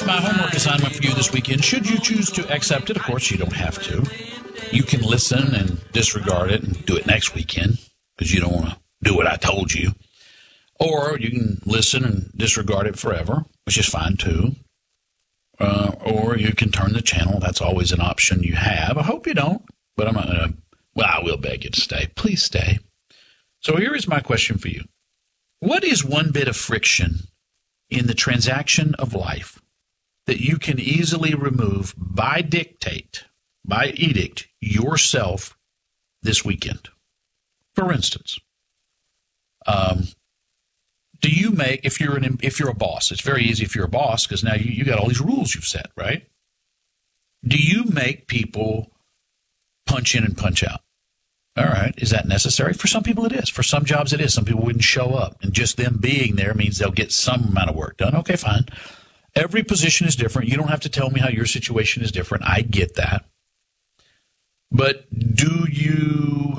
my homework assignment for you this weekend. Should you choose to accept it, of course, you don't have to. You can listen and disregard it and do it next weekend because you don't want to do what I told you. Or you can listen and disregard it forever, which is fine too. Or you can turn the channel. That's always an option you have. I hope you don't, but I'm not going to. Well, I will beg you to stay. Please stay. So here is my question for you. What is one bit of friction in the transaction of life that you can easily remove by edict, yourself this weekend? For instance, do you make, if you're a boss, it's very easy if you're a boss because now you got all these rules you've set, right? Do you make people punch in and punch out? All right. Is that necessary? For some people it is. For some jobs it is. Some people wouldn't show up. And just them being there means they'll get some amount of work done. Okay, fine. Every position is different. You don't have to tell me how your situation is different. I get that. But do you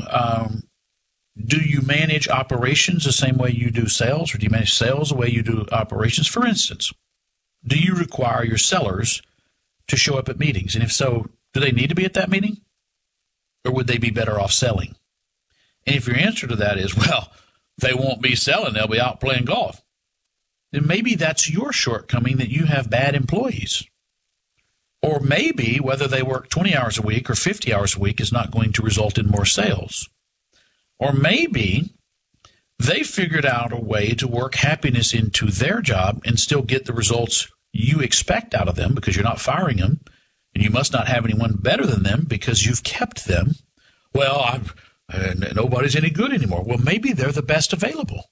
manage operations the same way you do sales? Or do you manage sales the way you do operations? For instance, do you require your sellers to show up at meetings? And if so, do they need to be at that meeting? Or would they be better off selling? And if your answer to that is, well, they won't be selling, they'll be out playing golf, then maybe that's your shortcoming that you have bad employees. Or maybe whether they work 20 hours a week or 50 hours a week is not going to result in more sales. Or maybe they figured out a way to work happiness into their job and still get the results you expect out of them because you're not firing them. And you must not have anyone better than them because you've kept them. Well, nobody's any good anymore. Well, maybe they're the best available.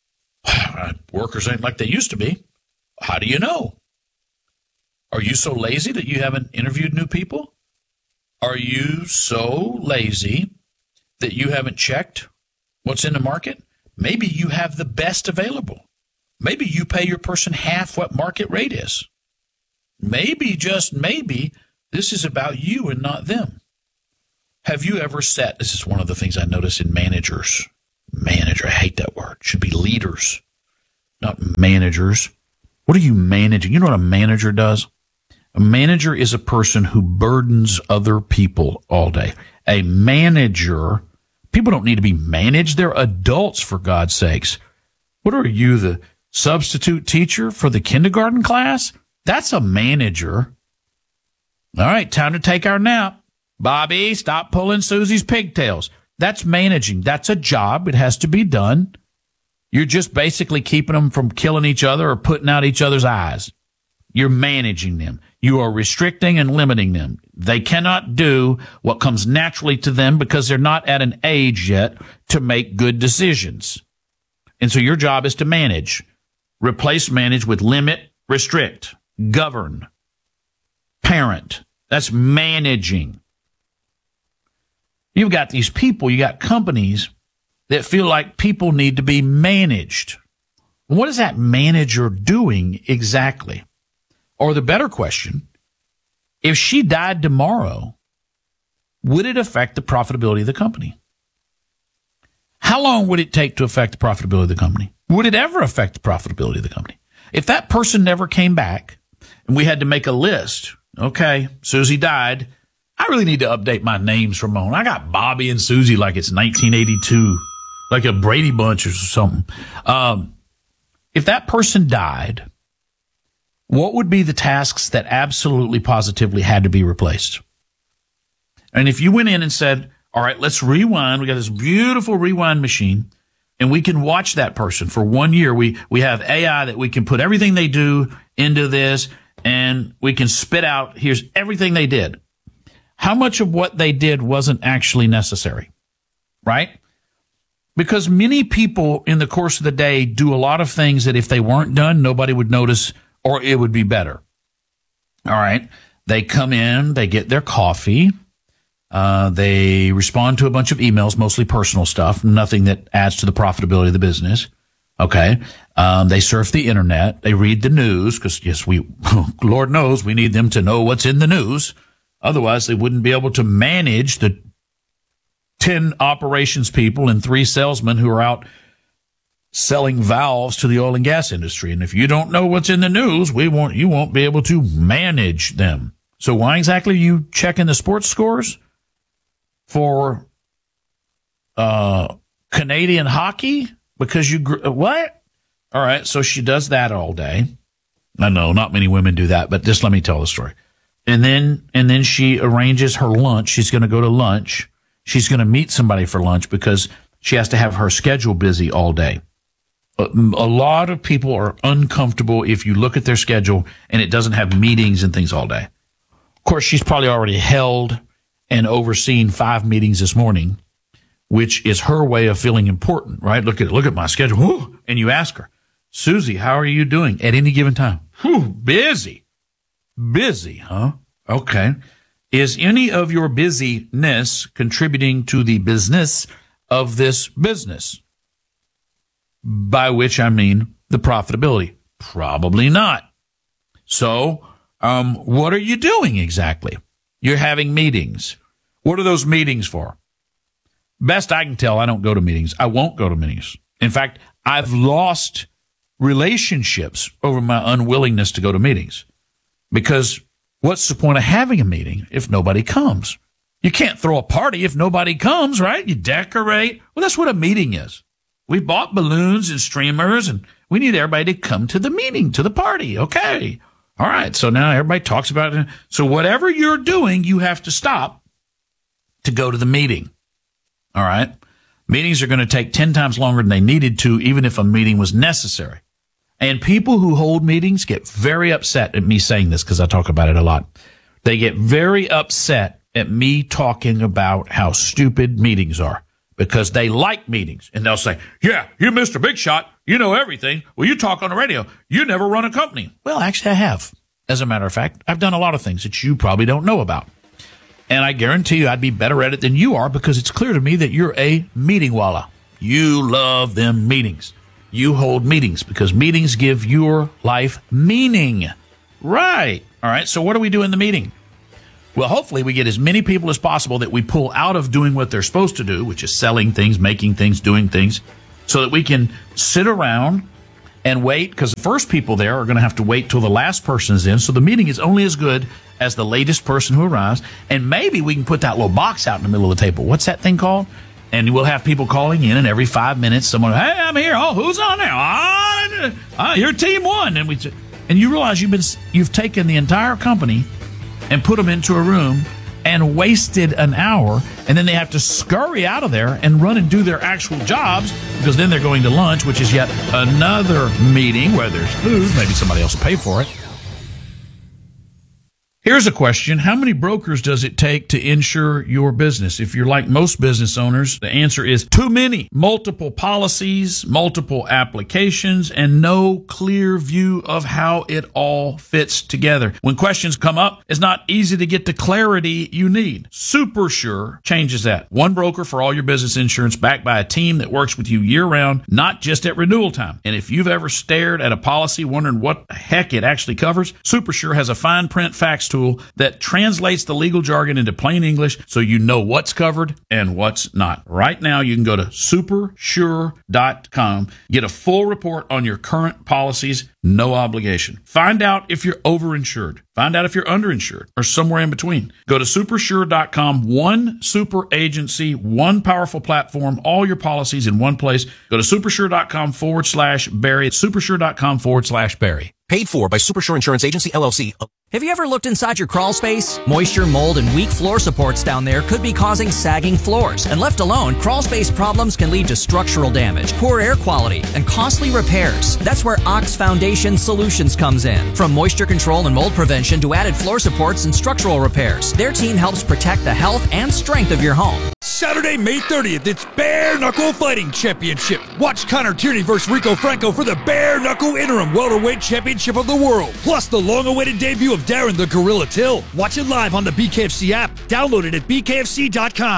Workers ain't like they used to be. How do you know? Are you so lazy that you haven't interviewed new people? Are you so lazy that you haven't checked what's in the market? Maybe you have the best available. Maybe you pay your person half what market rate is. Maybe, just maybe, this is about you and not them. Have you ever set, this is one of the things I notice in managers. Manager, I hate that word. It should be leaders, not managers. What are you managing? You know what a manager does? A manager is a person who burdens other people all day. A manager, people don't need to be managed. They're adults, for God's sakes. What are you, the substitute teacher for the kindergarten class? That's a manager. All right, time to take our nap. Bobby, stop pulling Susie's pigtails. That's managing. That's a job. It has to be done. You're just basically keeping them from killing each other or putting out each other's eyes. You're managing them. You are restricting and limiting them. They cannot do what comes naturally to them because they're not at an age yet to make good decisions. And so your job is to manage. Replace manage with limit, restrict, govern, parent. That's managing. You've got these people, you got companies that feel like people need to be managed. What is that manager doing exactly? Or the better question, if she died tomorrow, would it affect the profitability of the company? How long would it take to affect the profitability of the company? Would it ever affect the profitability of the company? If that person never came back and we had to make a list, okay, Susie died, I really need to update my names from on. I got Bobby and Susie like it's 1982, like a Brady Bunch or something. If that person died, what would be the tasks that absolutely positively had to be replaced? And if you went in and said, all right, let's rewind. We got this beautiful rewind machine and we can watch that person for 1 year. We have AI that we can put everything they do into this and we can spit out, here's everything they did. How much of what they did wasn't actually necessary, right? Because many people in the course of the day do a lot of things that if they weren't done, nobody would notice or it would be better. All right. They come in, they get their coffee. They respond to a bunch of emails, mostly personal stuff, nothing that adds to the profitability of the business. Okay. They surf the internet. They read the news because, yes, Lord knows we need them to know what's in the news. Otherwise, they wouldn't be able to manage the 10 operations people and 3 salesmen who are out selling valves to the oil and gas industry. And if you don't know what's in the news, you won't be able to manage them. So why exactly are you checking the sports scores for Canadian hockey? Because what? All right, so she does that all day. I know not many women do that, but just let me tell the story. And then she arranges her lunch. She's going to go to lunch. She's going to meet somebody for lunch because she has to have her schedule busy all day. A lot of people are uncomfortable if you look at their schedule and it doesn't have meetings and things all day. Of course, she's probably already held and overseen 5 meetings this morning, which is her way of feeling important, right? Look at my schedule. Whew. And you ask her, Susie, how are you doing at any given time? Whew, busy. Busy, huh? Okay. Is any of your busyness contributing to the business of this business? By which I mean the profitability. Probably not. So, what are you doing exactly? You're having meetings. What are those meetings for? Best I can tell, I don't go to meetings. I won't go to meetings. In fact, I've lost relationships over my unwillingness to go to meetings. Because what's the point of having a meeting if nobody comes? You can't throw a party if nobody comes, right? You decorate. Well, that's what a meeting is. We bought balloons and streamers, and we need everybody to come to the meeting, to the party. Okay. All right. So now everybody talks about it. So whatever you're doing, you have to stop to go to the meeting. All right. Meetings are going to take 10 times longer than they needed to, even if a meeting was necessary. And people who hold meetings get very upset at me saying this because I talk about it a lot. They get very upset at me talking about how stupid meetings are because they like meetings. And they'll say, yeah, you're Mr. Big Shot. You know everything. Well, you talk on the radio. You never run a company. Well, actually, I have. As a matter of fact, I've done a lot of things that you probably don't know about. And I guarantee you I'd be better at it than you are because it's clear to me that you're a meeting walla. You love them meetings. You hold meetings because meetings give your life meaning. Right. All right. So what do we do in the meeting? Well, hopefully we get as many people as possible that we pull out of doing what they're supposed to do, which is selling things, making things, doing things, so that we can sit around and wait, because the first people there are going to have to wait till the last person is in. So the meeting is only as good as the latest person who arrives. And maybe we can put that little box out in the middle of the table. What's that thing called? And we'll have people calling in, and every 5 minutes, someone, hey, I'm here. Oh, who's on there? You're team one. And you realize you've taken the entire company and put them into a room and wasted an hour, and then they have to scurry out of there and run and do their actual jobs because then they're going to lunch, which is yet another meeting where there's food. Maybe somebody else will pay for it. Here's a question. How many brokers does it take to insure your business? If you're like most business owners, the answer is too many. Multiple policies, multiple applications, and no clear view of how it all fits together. When questions come up, it's not easy to get the clarity you need. SuperSure changes that. One broker for all your business insurance backed by a team that works with you year-round, not just at renewal time. And if you've ever stared at a policy wondering what the heck it actually covers, SuperSure has a fine print facts tool that translates the legal jargon into plain English so you know what's covered and what's not. Right now, you can go to supersure.com, get a full report on your current policies, no obligation. Find out if you're overinsured. Find out if you're underinsured or somewhere in between. Go to supersure.com, one super agency, one powerful platform, all your policies in one place. Go to supersure.com/Barry. Supersure.com/Barry. Paid for by Supersure Insurance Agency, LLC. Have you ever looked inside your crawl space? Moisture, mold, and weak floor supports down there could be causing sagging floors. And left alone, crawl space problems can lead to structural damage, poor air quality, and costly repairs. That's where Ox Foundation Solutions comes in. From moisture control and mold prevention to added floor supports and structural repairs, their team helps protect the health and strength of your home. Saturday, May 30th, it's Bare Knuckle Fighting Championship. Watch Connor Tierney versus Rico Franco for the Bare Knuckle Interim Welterweight Championship of the World. Plus the long-awaited debut of Darren the Gorilla Till. Watch it live on the BKFC app. Download it at bkfc.com.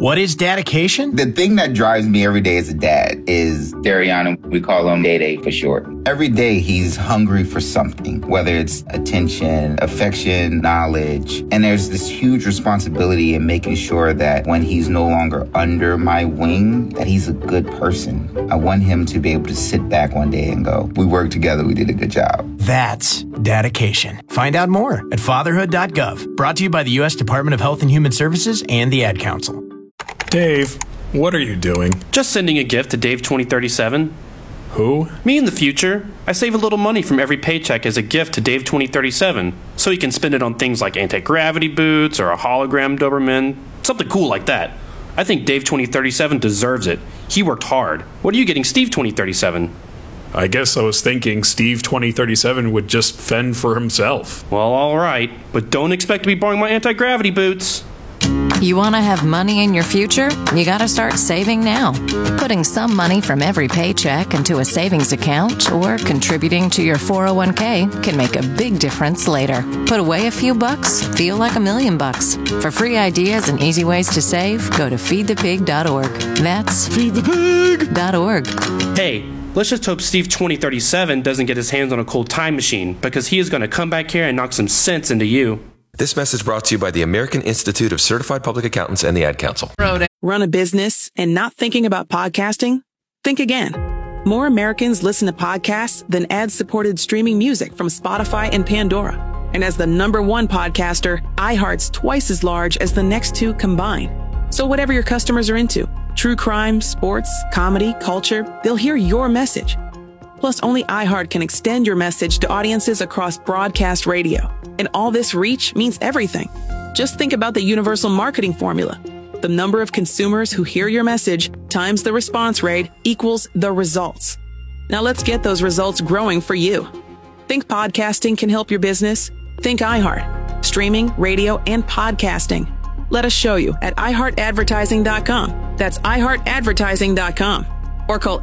What is dedication? The thing that drives me every day as a dad is Dariana. We call him Day for short. Every day he's hungry for something, whether it's attention, affection, knowledge. And there's this huge responsibility in making sure that when he's no longer under my wing, that he's a good person. I want him to be able to sit back one day and go, we worked together, we did a good job. That's dedication. Find out more at fatherhood.gov. Brought to you by the U.S. Department of Health and Human Services and the Ad Council. Dave, what are you doing? Just sending a gift to Dave 2037. Who? Me in the future. I save a little money from every paycheck as a gift to Dave 2037, so he can spend it on things like anti-gravity boots or a hologram Doberman, something cool like that. I think Dave 2037 deserves it. He worked hard. What are you getting Steve 2037? I guess I was thinking Steve 2037 would just fend for himself. Well, all right, but don't expect to be borrowing my anti-gravity boots. You want to have money in your future? You got to start saving now. Putting some money from every paycheck into a savings account or contributing to your 401k can make a big difference later. Put away a few bucks, feel like $1 million. For free ideas and easy ways to save, go to feedthepig.org. That's feedthepig.org. Hey, let's just hope Steve 2037 doesn't get his hands on a cool time machine, because he is going to come back here and knock some sense into you. This message brought to you by the American Institute of Certified Public Accountants and the Ad Council. Run a business and not thinking about podcasting? Think again. More Americans listen to podcasts than ad-supported streaming music from Spotify and Pandora. And as the #1 podcaster, iHeart's twice as large as the next two combined. So whatever your customers are into, true crime, sports, comedy, culture, they'll hear your message. Plus, only iHeart can extend your message to audiences across broadcast radio. And all this reach means everything. Just think about the universal marketing formula. The number of consumers who hear your message times the response rate equals the results. Now let's get those results growing for you. Think podcasting can help your business? Think iHeart. Streaming, radio, and podcasting. Let us show you at iHeartAdvertising.com. That's iHeartAdvertising.com. Or call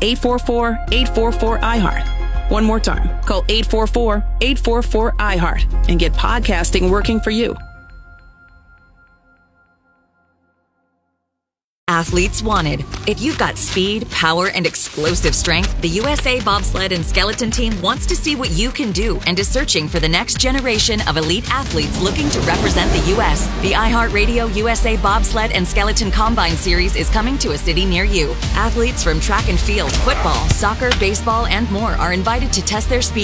844-844-iHeart. One more time, call 844-844-iHeart and get podcasting working for you. Athletes wanted. If you've got speed, power, and explosive strength, the USA Bobsled and Skeleton Team wants to see what you can do and is searching for the next generation of elite athletes looking to represent the U.S. The iHeartRadio USA Bobsled and Skeleton Combine Series is coming to a city near you. Athletes from track and field, football, soccer, baseball, and more are invited to test their speed